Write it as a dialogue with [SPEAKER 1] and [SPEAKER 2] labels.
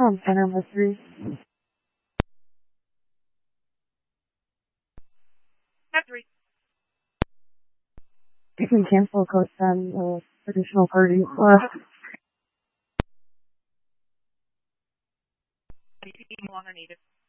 [SPEAKER 1] Center Mysteries.
[SPEAKER 2] Step 3.
[SPEAKER 1] You can cancel code 10 additional parties left.
[SPEAKER 2] No longer needed.